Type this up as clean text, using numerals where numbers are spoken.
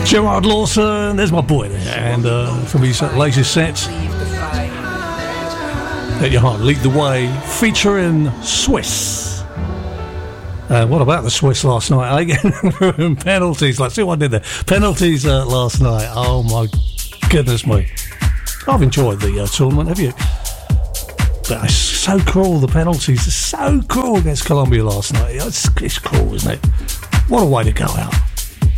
Gerard Lawson, there's my boy there, and from his latest set, Let Your Heart Lead the Way, featuring Swiss. What about the Swiss last night? Again, penalties. Let's see what I did there. Penalties last night. Oh my goodness me! I've enjoyed the tournament. Have you? But it's so cruel. The penalties are so cruel against Colombia last night. It's cruel, isn't it? What a way to go out.